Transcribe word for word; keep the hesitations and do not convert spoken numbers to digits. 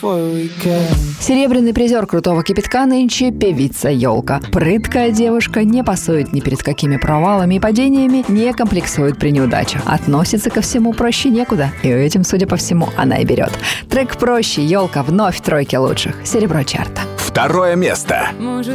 Серебряный призер крутого кипятка нынче певица Ёлка. Прыткая девушка не пасует ни перед какими провалами и падениями, не комплексует при неудачах. Относится ко всему проще некуда. И этим, судя по всему, она и берет. Трек «Проще» Ёлка вновь в тройке лучших. Серебро чарта. Второе место.